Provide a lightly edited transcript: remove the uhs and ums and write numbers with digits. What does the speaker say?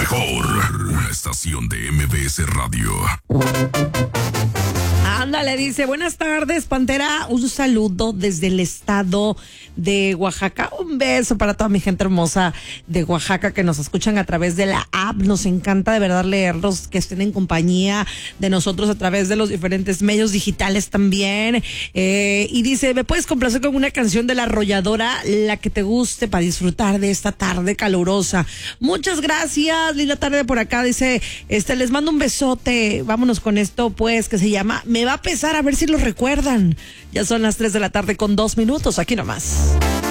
mejor, una estación de MBS Radio. Ándale, dice, buenas tardes, Pantera, un saludo desde el estado de Oaxaca, un beso para toda mi gente hermosa de Oaxaca que nos escuchan a través de la app, nos encanta de verdad leerlos, que estén en compañía de nosotros a través de los diferentes medios digitales también, y dice, ¿me puedes complacer con una canción de La Arrolladora, la que te guste para disfrutar de esta tarde calurosa? Muchas gracias, linda tarde por acá, dice, les mando un besote, vámonos con esto pues, que se llama Me va a pesar, a ver si lo recuerdan. Ya son las 3 de la tarde con 2 minutos, aquí nomás.